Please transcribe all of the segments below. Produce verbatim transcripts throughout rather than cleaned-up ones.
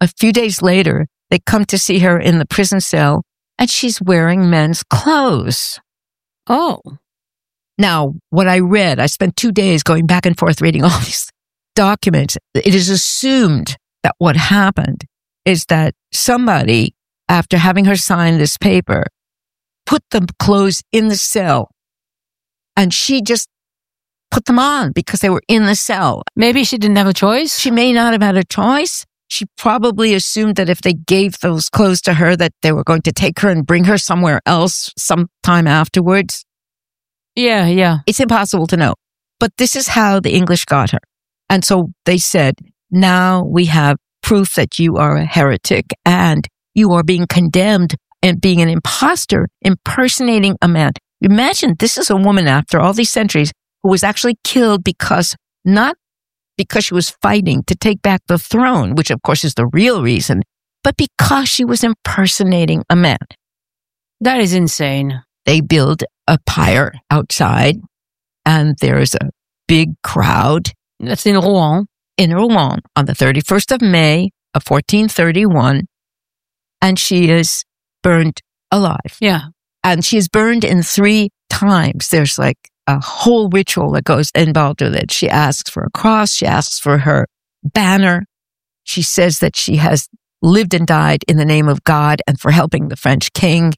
a few days later, they come to see her in the prison cell, and she's wearing men's clothes. Oh. Now, what I read, I spent two days going back and forth reading all these documents. It is assumed that what happened is that somebody, after having her sign this paper, put the clothes in the cell, and she just put them on because they were in the cell. Maybe she didn't have a choice. She may not have had a choice. She probably assumed that if they gave those clothes to her, that they were going to take her and bring her somewhere else sometime afterwards. Yeah, yeah. It's impossible to know. But this is how the English got her. And so they said, now we have proof that you are a heretic and you are being condemned and being an imposter, impersonating a man. Imagine this is a woman after all these centuries who was actually killed because, not because she was fighting to take back the throne, which of course is the real reason, but because she was impersonating a man. That is insane. They build a pyre outside, and there's a big crowd. That's in Rouen. In Rouen on the thirty-first of May of fourteen thirty-one, and she is burned alive. Yeah. And she is burned in three times. There's like a whole ritual that goes involved with it. She asks for a cross. She asks for her banner. She says that she has lived and died in the name of God and for helping the French king.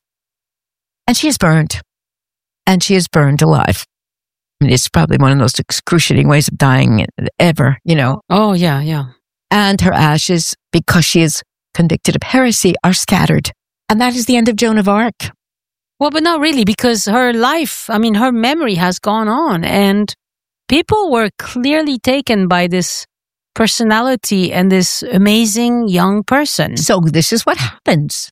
And she is burned. And she is burned alive. I mean, it's probably one of the most excruciating ways of dying ever, you know. Oh, yeah, yeah. And her ashes, because she is convicted of heresy, are scattered. And that is the end of Joan of Arc. Well, but not really, because her life, I mean, her memory has gone on, and people were clearly taken by this personality and this amazing young person. So this is what happens.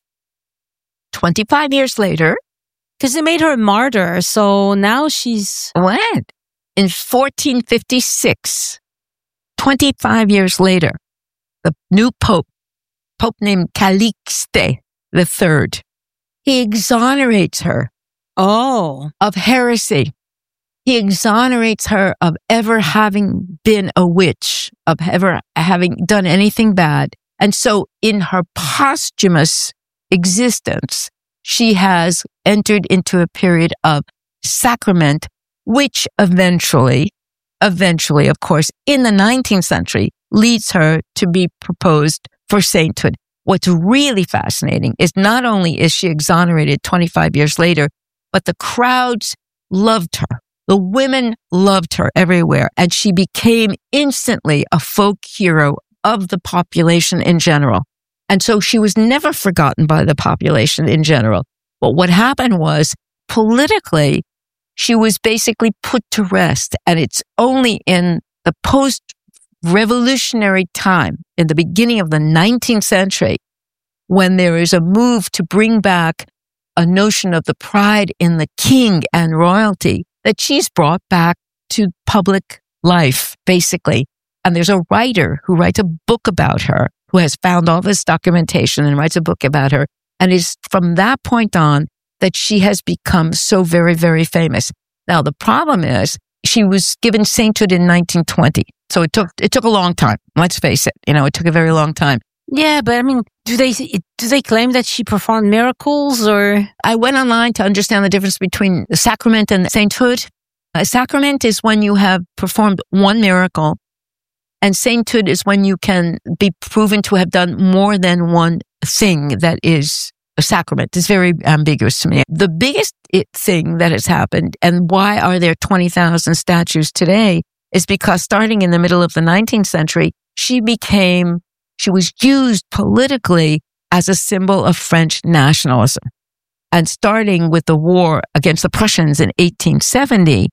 twenty-five years later. Because they made her a martyr, so now she's... When? In fourteen fifty-six, twenty-five years later, the new pope, pope named Calixte the Third, he exonerates her oh. of heresy. He exonerates her of ever having been a witch, of ever having done anything bad. And so in her posthumous existence, she has entered into a period of sacrament, which eventually, eventually, of course, in the nineteenth century, leads her to be proposed for sainthood. What's really fascinating is not only is she exonerated twenty-five years later, but the crowds loved her. The women loved her everywhere, and she became instantly a folk hero of the population in general. And so she was never forgotten by the population in general. But what happened was, politically, she was basically put to rest. And it's only in the post-revolutionary time, in the beginning of the nineteenth century, when there is a move to bring back a notion of the pride in the king and royalty, that she's brought back to public life, basically. And there's a writer who writes a book about her, who has found all this documentation and writes a book about her. And it's from that point on that she has become so very, very famous. Now, the problem is she was given sainthood in nineteen twenty. So it took, it took a long time. Let's face it. You know, it took a very long time. Yeah, but I mean, do they, do they claim that she performed miracles or? I went online to understand the difference between the sacrament and sainthood. A sacrament is when you have performed one miracle, and sainthood is when you can be proven to have done more than one thing that is a sacrament. It's very ambiguous to me. The biggest thing that has happened, and why are there twenty thousand statues today, is because starting in the middle of the nineteenth century, she became, she was used politically as a symbol of French nationalism. And starting with the war against the Prussians in eighteen seventy,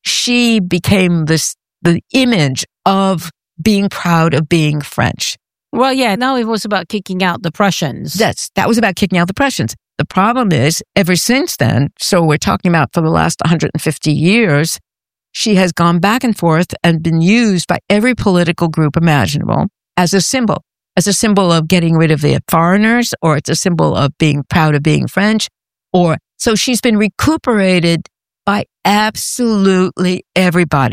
she became this, the image of being proud of being French. Well, yeah, now it was about kicking out the Prussians. That's, that was about kicking out the Prussians. The problem is, ever since then, so we're talking about for the last one hundred fifty years, she has gone back and forth and been used by every political group imaginable as a symbol, as a symbol of getting rid of the foreigners, or it's a symbol of being proud of being French, or, so she's been recuperated by absolutely everybody.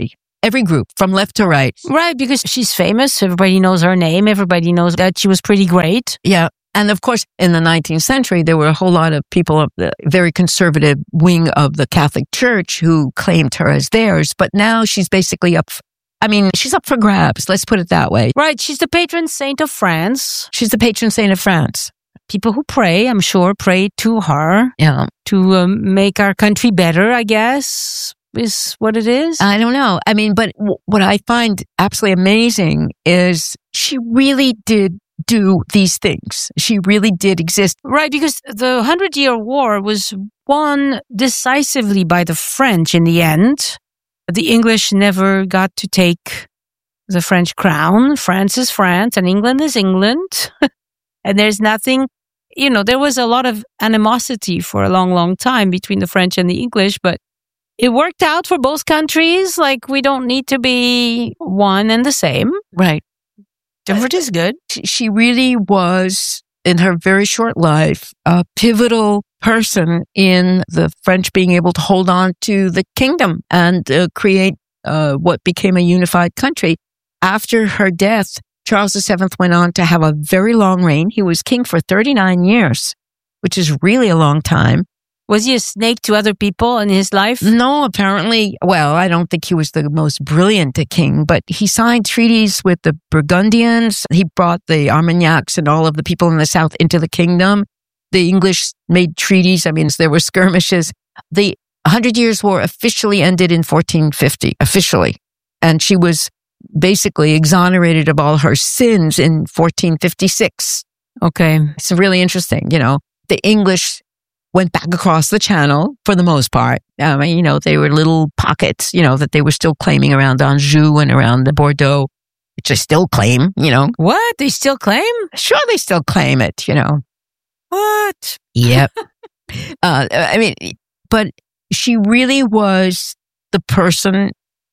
every group from left to right. Right, because she's famous. Everybody knows her name. Everybody knows that she was pretty great. Yeah. And of course, in the nineteenth century, there were a whole lot of people of the very conservative wing of the Catholic Church who claimed her as theirs. But now she's basically up, I mean, she's up for grabs. Let's put it that way. Right. She's the patron saint of France. She's the patron saint of France. People who pray, I'm sure, pray to her. Yeah. To um, make our country better, I guess, is what it is. I don't know. I mean, but w- what I find absolutely amazing is she really did do these things. She really did exist. Right, because the Hundred Year War was won decisively by the French in the end. The English never got to take the French crown. France is France and England is England. And there's nothing, you know, there was a lot of animosity for a long, long time between the French and the English, but it worked out for both countries. Like, we don't need to be one and the same. Right. Different is good. She really was, in her very short life, a pivotal person in the French being able to hold on to the kingdom and uh, create uh, what became a unified country. After her death, Charles the Seventh went on to have a very long reign. He was king for thirty-nine years, which is really a long time. Was he a snake to other people in his life? No, apparently. Well, I don't think he was the most brilliant king, but he signed treaties with the Burgundians. He brought the Armagnacs and all of the people in the south into the kingdom. The English made treaties. I mean, there were skirmishes. The Hundred Years' War officially ended in fourteen fifty, officially. And she was basically exonerated of all her sins in fourteen fifty-six. Okay. It's really interesting. You know, the English went back across the channel for the most part. I mean, you know, they were little pockets, you know, that they were still claiming around Anjou and around the Bordeaux, which they still claim, you know. What? They still claim? Sure, they still claim it, you know. What? Yep. uh, I mean, but she really was the person,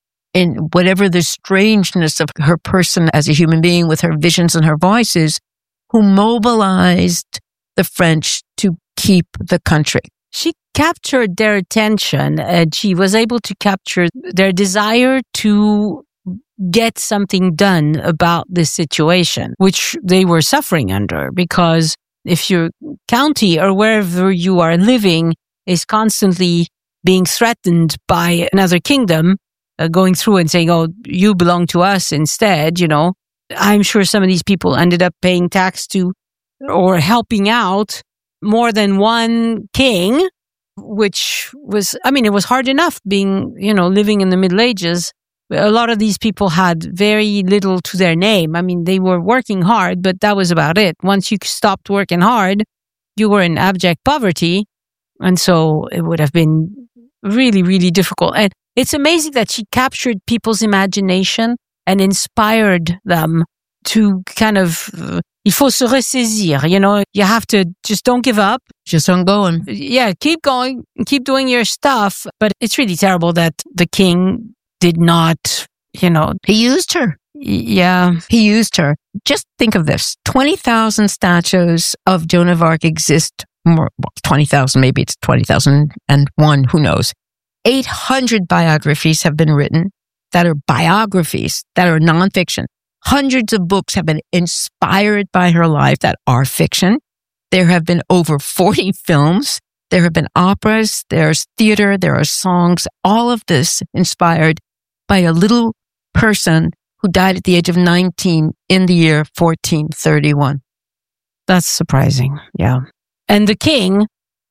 in whatever the strangeness of her person as a human being with her visions and her voices, who mobilized the French to keep the country. She captured their attention and she was able to capture their desire to get something done about this situation, which they were suffering under. Because if your county or wherever you are living is constantly being threatened by another kingdom, uh, going through and saying, oh, you belong to us instead, you know, I'm sure some of these people ended up paying tax to or helping out more than one king, which was, I mean, it was hard enough being, you know, living in the Middle Ages. A lot of these people had very little to their name. I mean, they were working hard, but that was about it. Once you stopped working hard, you were in abject poverty. And so it would have been really, really difficult. And it's amazing that she captured people's imagination and inspired them to kind of, uh, il faut se ressaisir, you know, you have to just don't give up. Just on going. Yeah, keep going, keep doing your stuff. But it's really terrible that the king did not, you know. He used her. Yeah. He used her. Just think of this. twenty thousand statues of Joan of Arc exist. More, well, twenty thousand, maybe it's twenty thousand one, who knows. eight hundred biographies have been written that are biographies, that are nonfiction. Hundreds of books have been inspired by her life that are fiction. There have been over forty films. There have been operas. There's theater. There are songs. All of this inspired by a little person who died at the age of nineteen in the year fourteen thirty-one. That's surprising. Yeah. And the king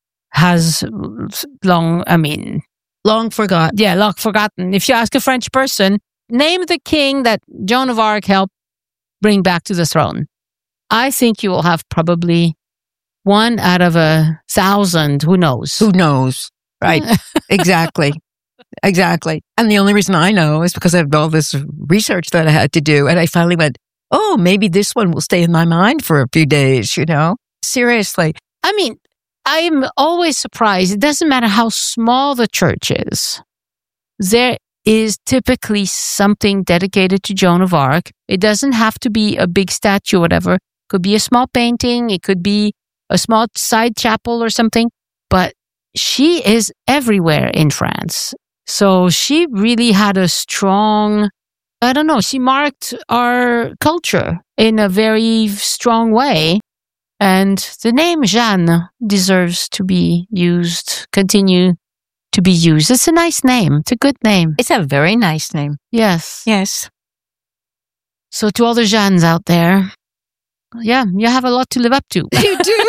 has long, I mean... Long forgotten. Yeah, long forgotten. If you ask a French person, name the king that Joan of Arc helped bring back to the throne, I think you will have probably one out of a thousand. Who knows? Who knows? Right. Exactly. Exactly. And the only reason I know is because I have all this research that I had to do. And I finally went, oh, maybe this one will stay in my mind for a few days, you know? Seriously. I mean, I'm always surprised. It doesn't matter how small the church is. There is typically something dedicated to Joan of Arc. It doesn't have to be a big statue or whatever. It could be a small painting. It could be a small side chapel or something. But she is everywhere in France. So she really had a strong, I don't know, she marked our culture in a very strong way. And the name Jeanne deserves to be used, continue to be used. It's a nice name. It's a good name. It's a very nice name. Yes. Yes. So to all the Jeannes out there, yeah, you have a lot to live up to. You do.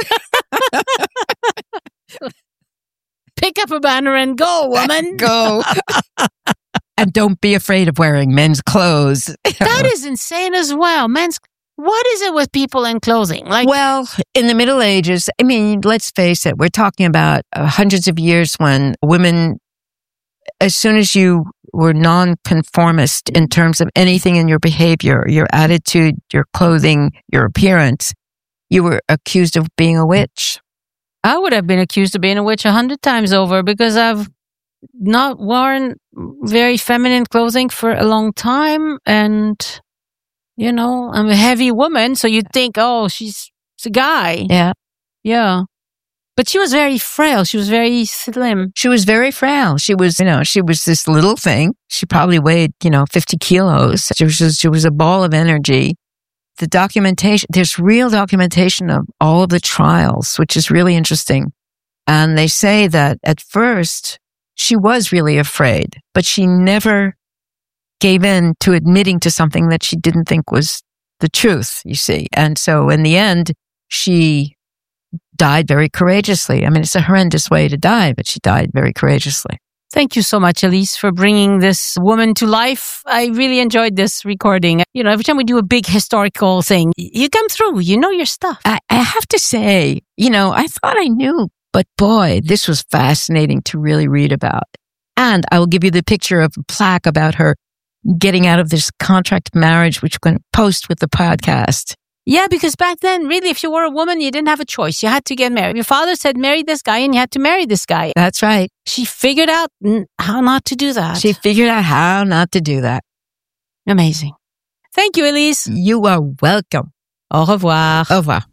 Pick up a banner and go, woman. Go. And don't be afraid of wearing men's clothes. That is insane as well. Men's, what is it with people in clothing? Like, well, in the Middle Ages, I mean, let's face it, we're talking about uh, hundreds of years when women, as soon as you were non-conformist in terms of anything in your behavior, your attitude, your clothing, your appearance, you were accused of being a witch. I would have been accused of being a witch a hundred times over because I've not worn very feminine clothing for a long time. And, you know, I'm a heavy woman. So you'd think, oh, she's, she's a guy. Yeah. Yeah. But she was very frail. She was very slim. She was very frail. She was, you know, she was this little thing. She probably weighed, you know, fifty kilos. She was just, she was a ball of energy. The documentation, there's real documentation of all of the trials, which is really interesting. And they say that at first she was really afraid, but she never gave in to admitting to something that she didn't think was the truth, you see. And so in the end, she died very courageously. I mean, it's a horrendous way to die, but she died very courageously. Thank you so much, Elise, for bringing this woman to life. I really enjoyed this recording. You know, every time we do a big historical thing, you come through, you know your stuff. I, I have to say, you know, I thought I knew, but boy, this was fascinating to really read about. And I will give you the picture of a plaque about her getting out of this contract marriage, which we're going to post with the podcast. Yeah, because back then, really, if you were a woman, you didn't have a choice. You had to get married. Your father said, marry this guy, and you had to marry this guy. That's right. She figured out how not to do that. She figured out how not to do that. Amazing. Thank you, Elise. You are welcome. Au revoir. Au revoir.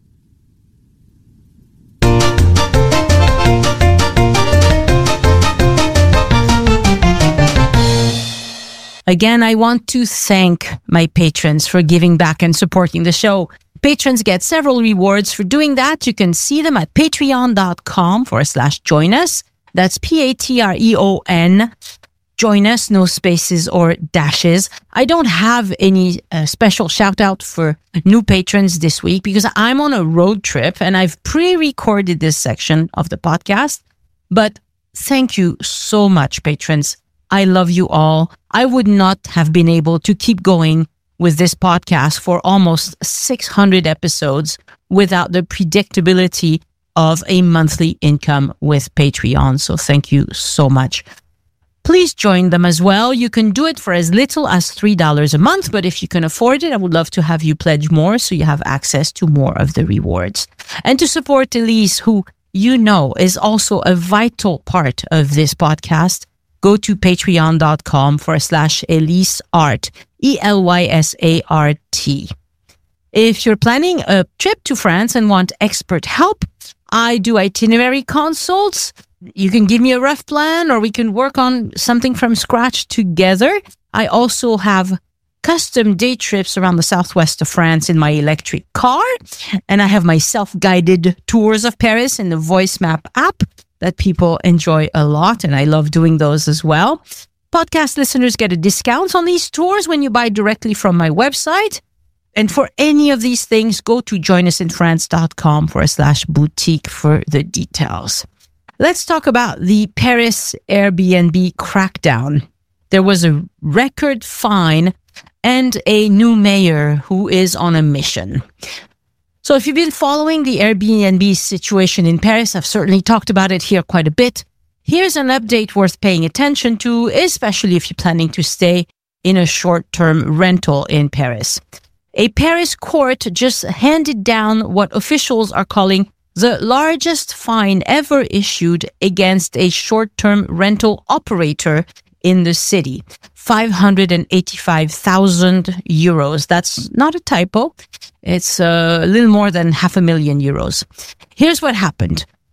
Again, I want to thank my patrons for giving back and supporting the show. Patrons get several rewards for doing that. You can see them at patreon.com forward slash join us. That's P-A-T-R-E-O-N. Join us, no spaces or dashes. I don't have any uh, special shout out for new patrons this week because I'm on a road trip and I've pre-recorded this section of the podcast. But thank you so much, patrons. I love you all. I would not have been able to keep going with this podcast for almost six hundred episodes without the predictability of a monthly income with Patreon. So thank you so much. Please join them as well. You can do it for as little as three dollars a month, but if you can afford it, I would love to have you pledge more so you have access to more of the rewards. And to support Elise, who you know is also a vital part of this podcast, go to patreon.com forward slash Elise Art, E L Y S A R T. If you're planning a trip to France and want expert help, I do itinerary consults. You can give me a rough plan or we can work on something from scratch together. I also have custom day trips around the southwest of France in my electric car. And I have my self-guided tours of Paris in the Voice Map app that people enjoy a lot, and I love doing those as well. Podcast listeners get a discount on these tours when you buy directly from my website. And for any of these things, go to joinusinfrance.com forward slash boutique for the details. Let's talk about the Paris Airbnb crackdown. There was a record fine and a new mayor who is on a mission. So if you've been following the Airbnb situation in Paris, I've certainly talked about it here quite a bit. Here's an update worth paying attention to, especially if you're planning to stay in a short-term rental in Paris. A Paris court just handed down what officials are calling the largest fine ever issued against a short-term rental operator in the city. five hundred eighty-five thousand euros. That's not a typo. It's a little more than half a million euros. Here's what happened.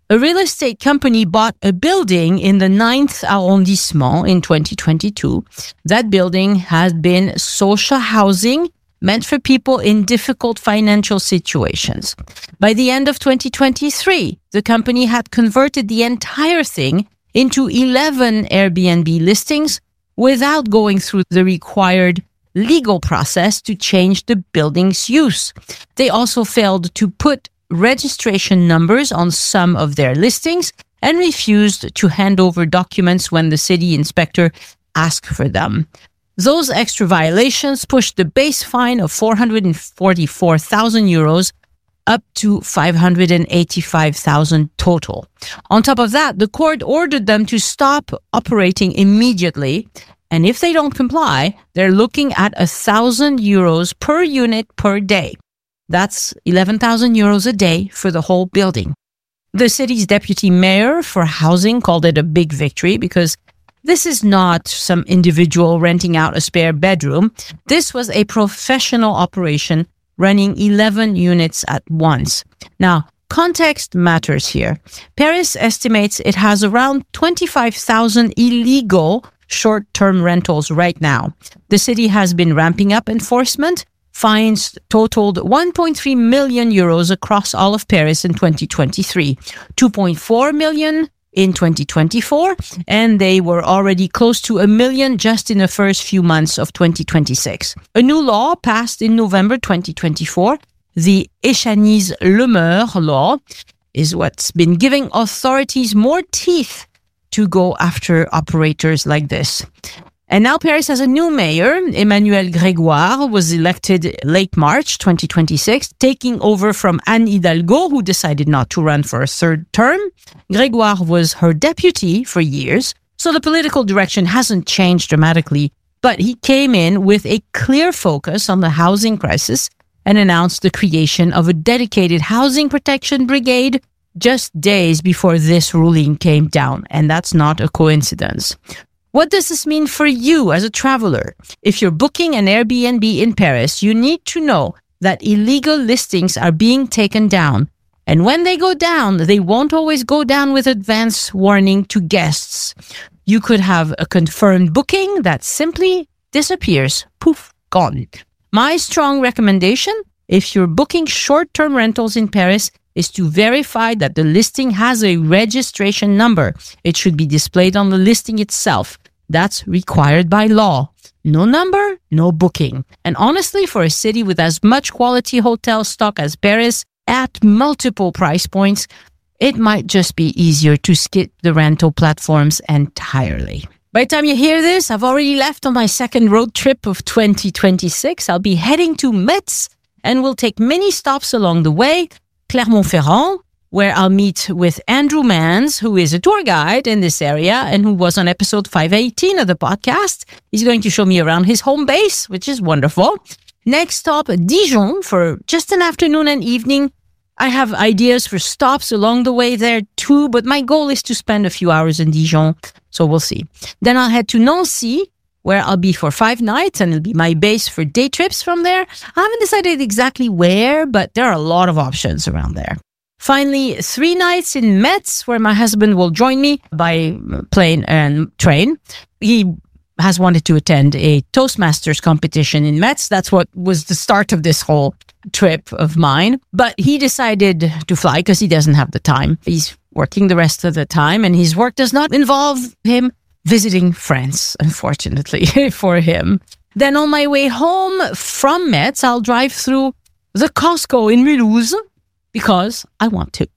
A real estate company bought a building in the ninth arrondissement in twenty twenty-two. That building had been social housing meant for people in difficult financial situations. By the end of twenty twenty-three, the company had converted the entire thing into eleven Airbnb listings without going through the required legal process to change the building's use. They also failed to put registration numbers on some of their listings and refused to hand over documents when the city inspector asked for them. Those extra violations pushed the base fine of four hundred forty-four thousand euros up to five hundred eighty-five thousand total. On top of that, the court ordered them to stop operating immediately. And if they don't comply, they're looking at one thousand euros per unit per day. That's eleven thousand euros a day for the whole building. The city's deputy mayor for housing called it a big victory because this is not some individual renting out a spare bedroom. This was a professional operation running eleven units at once. Now, context matters here. Paris estimates it has around twenty-five thousand illegal short-term rentals right now. The city has been ramping up enforcement. Fines totaled one point three million euros across all of Paris in twenty twenty-three, two point four million in twenty twenty-four, and they were already close to a million just in the first few months of twenty twenty-six. A new law passed in November twenty twenty-four, the Echaniz-Lemeur law, is what's been giving authorities more teeth to go after operators like this. And now Paris has a new mayor. Emmanuel Grégoire was elected late March twenty twenty-six, taking over from Anne Hidalgo, who decided not to run for a third term. Grégoire was her deputy for years, so the political direction hasn't changed dramatically. But he came in with a clear focus on the housing crisis and announced the creation of a dedicated housing protection brigade just days before this ruling came down. And that's not a coincidence. What does this mean for you as a traveler? If you're booking an Airbnb in Paris, you need to know that illegal listings are being taken down. And when they go down, they won't always go down with advance warning to guests. You could have a confirmed booking that simply disappears. Poof, gone. My strong recommendation, if you're booking short-term rentals in Paris, is to verify that the listing has a registration number. It should be displayed on the listing itself. That's required by law. No number, no booking. And honestly, for a city with as much quality hotel stock as Paris at multiple price points, it might just be easier to skip the rental platforms entirely. By the time you hear this, I've already left on my second road trip of twenty twenty-six. I'll be heading to Metz and we'll take many stops along the way. Clermont-Ferrand, where I'll meet with Andrew Mans, who is a tour guide in this area and who was on episode five eighteen of the podcast. He's going to show me around his home base, which is wonderful. Next stop, Dijon, for just an afternoon and evening. I have ideas for stops along the way there too, but my goal is to spend a few hours in Dijon, so we'll see. Then I'll head to Nancy, where I'll be for five nights, and it'll be my base for day trips from there. I haven't decided exactly where, but there are a lot of options around there. Finally, three nights in Metz, where my husband will join me by plane and train. He has wanted to attend a Toastmasters competition in Metz. That's what was the start of this whole trip of mine. But he decided to fly because he doesn't have the time. He's working the rest of the time, and his work does not involve him visiting France, unfortunately, for him. Then on my way home from Metz, I'll drive through the Costco in Mulhouse because I want to.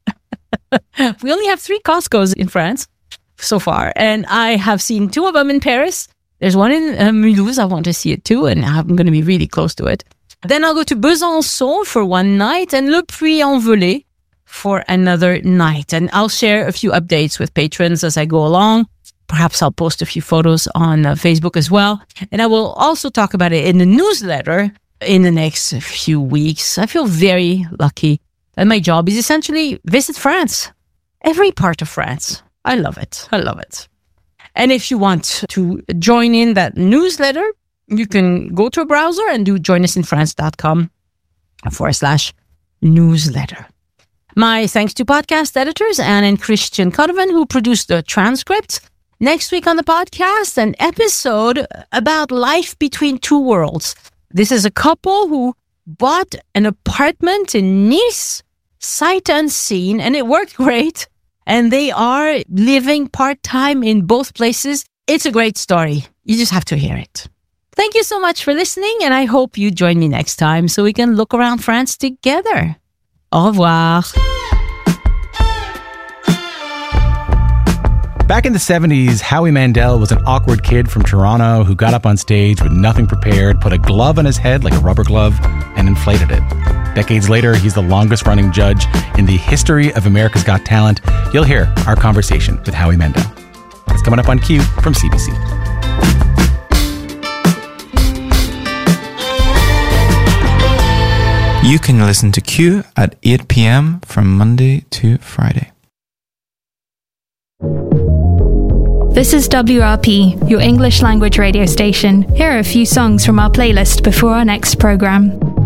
We only have three Costcos in France so far, and I have seen two of them in Paris. There's one in uh, Mulhouse. I want to see it too, and I'm going to be really close to it. Then I'll go to Besançon for one night and Le Puy-en-Velay for another night. And I'll share a few updates with patrons as I go along. Perhaps I'll post a few photos on uh, Facebook as well. And I will also talk about it in the newsletter in the next few weeks. I feel very lucky that my job is essentially visit France. Every part of France. I love it. I love it. And if you want to join in that newsletter, you can go to a browser and do joinusinfrance.com forward slash newsletter. My thanks to podcast editors Anne and Christian Codovan, who produced the transcript. Next week on the podcast, an episode about life between two worlds. This is a couple who bought an apartment in Nice, sight unseen, and it worked great. And they are living part-time in both places. It's a great story. You just have to hear it. Thank you so much for listening, and I hope you join me next time so we can look around France together. Au revoir. Back in the seventies, Howie Mandel was an awkward kid from Toronto who got up on stage with nothing prepared, put a glove on his head like a rubber glove, and inflated it. Decades later, he's the longest-running judge in the history of America's Got Talent. You'll hear our conversation with Howie Mandel. It's coming up on Q from C B C. You can listen to Q at eight p.m. from Monday to Friday. This is W R P, your English language radio station. Here are a few songs from our playlist before our next program.